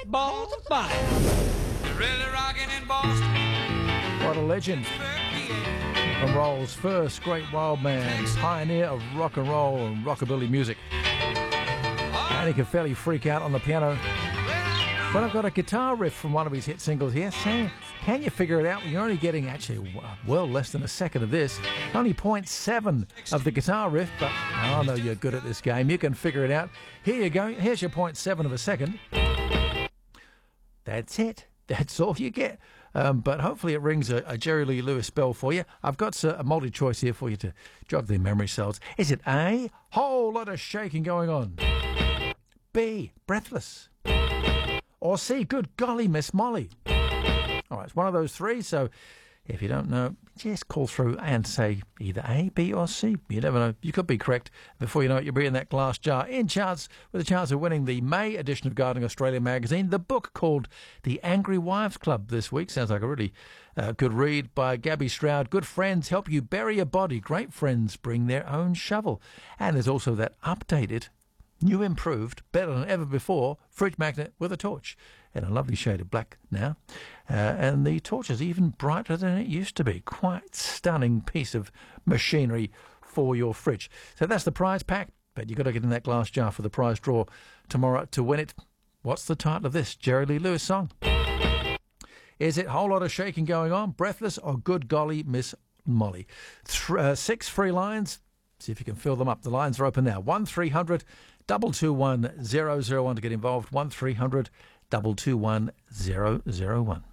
great balls of fire. Really rocking in Boston. What a legend. Rock and roll's first great wild man, pioneer of rock and roll and rockabilly music. And he can fairly freak out on the piano. But I've got a guitar riff from one of his hit singles here. Sam, can you figure it out? You're only getting actually well less than a second of this. Only 0.7 of the guitar riff, but I know you're good at this game. You can figure it out. Here you go. Here's your 0.7 of a second. That's it. That's all you get. But hopefully it rings a Jerry Lee Lewis bell for you. I've got a multi-choice here for you to jog their memory cells. Is it A, whole lot of shaking going on? B, breathless? Or C, good golly, Miss Molly? All right, it's one of those three, so if you don't know, just call through and say either A, B or C. You never know. You could be correct. Before you know it, you'll be in that glass jar in chance with a chance of winning the May edition of Gardening Australia magazine, the book called The Angry Wives Club this week. Sounds like a really good read by Gabby Stroud. Good friends help you bury your body. Great friends bring their own shovel. And there's also that updated, new improved, better than ever before, fridge magnet with a torch in a lovely shade of black now. And the torch is even brighter than it used to be. Quite stunning piece of machinery for your fridge. So that's the prize pack, but you've got to get in that glass jar for the prize draw tomorrow to win it. What's the title of this Jerry Lee Lewis song? Is it Whole Lot of Shaking Going On, Breathless, or Good Golly, Miss Molly? 6 free lines. See if you can fill them up. The lines are open now. 1300 221 001 to get involved. 1300 221 001.